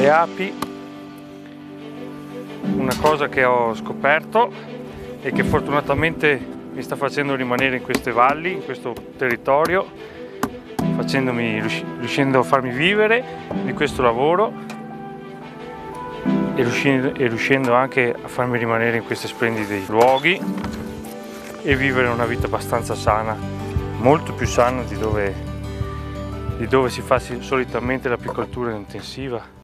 le api, una cosa che ho scoperto e che fortunatamente mi sta facendo rimanere in queste valli, in questo territorio, riuscendo a farmi vivere di questo lavoro e riuscendo anche a farmi rimanere in questi splendidi luoghi e vivere una vita abbastanza sana, molto più sana di dove si fa solitamente l'apicoltura intensiva.